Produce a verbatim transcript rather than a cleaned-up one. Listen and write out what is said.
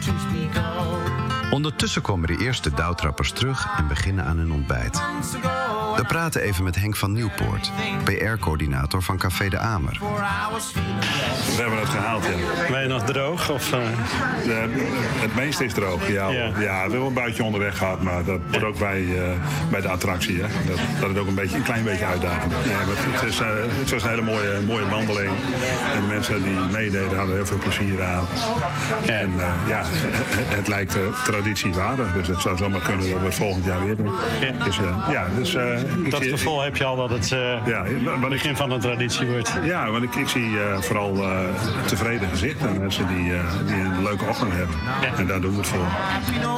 Ondertussen komen de eerste dauwtrappers terug en beginnen aan hun ontbijt. We praten even met Henk van Nieuwpoort, P R-coördinator van Café de Amer. We hebben het gehaald, ja. Ben je nog droog? Of, uh... de, het meeste is droog, ja. Ja. ja we hebben een buitje onderweg gehad, maar dat wordt ook bij, uh, bij de attractie. Hè. Dat, dat het ook een, beetje, een klein beetje uitdagend is. Ja, het, is uh, het was een hele mooie, mooie wandeling. En de mensen die meededen hadden heel veel plezier aan. En uh, ja, het, het lijkt uh, traditiewaardig. Dus het zou zomaar kunnen dat we het volgend jaar weer doen. Ja. Dus, uh, ja, dus, uh, dat zie, gevoel heb je al dat het uh, ja, het begin van een traditie wordt. Ja, want ik, ik zie uh, vooral uh, tevreden gezichten. Mensen die, uh, die een leuke ochtend hebben. Ja. En daar doen we het voor.